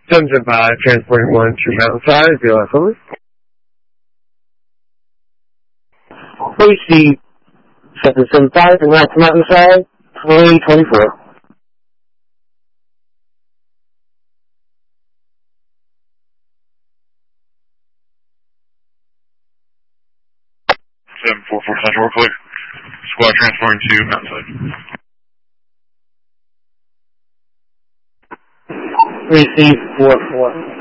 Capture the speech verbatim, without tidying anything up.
seven seven five, transporting one to Mountainside, V L S over. Receive seven seven five, and route to Mountainside, twenty twenty-four. seven four four Central, clear. Squad transporting to Mountainside. Receive four four.